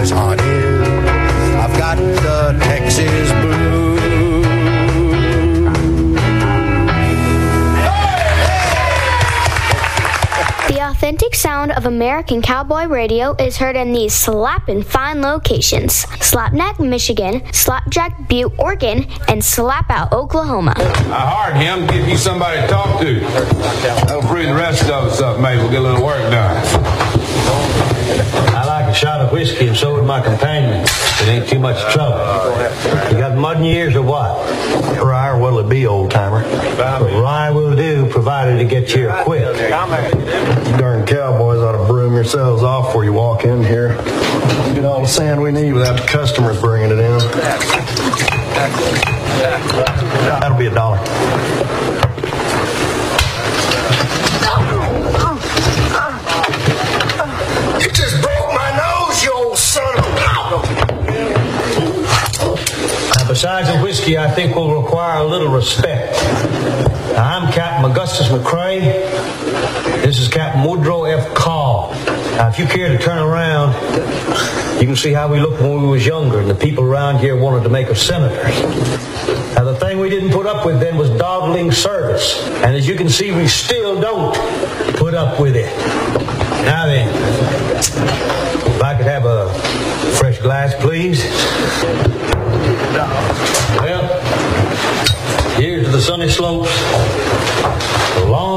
cowboy's heart is. I've got the Texas blues. The authentic sound of American cowboy radio is heard in these slappin' fine locations: Slapneck, Michigan, Slapjack, Butte, Oregon, and Slapout, Oklahoma. I hired him to give you somebody to talk to. That'll free the rest of us up, maybe we'll get a little work done. I like a shot of whiskey, and so would my companion. It ain't too much trouble. You got mud in your ears or what? Rye, or what'll it be, old-timer? Rye will do, provided it gets here quick. You darn cowboys ought to broom yourselves off before you walk in here. Get all the sand we need without the customers bringing it in. That'll be $1. You just broke my nose, you old son of a... Now, besides the whiskey, I think we'll require a little respect. Now, I'm Captain Augustus McCrae. This is Captain Woodrow F. Call. Now, if you care to turn around, you can see how we looked when we was younger, and the people around here wanted to make us senators. Now, the thing we didn't put up with then was dawdling service. And as you can see, we still don't put up with it. Now then, if I could have a fresh glass, please. Well, here's to the sunny slopes, the long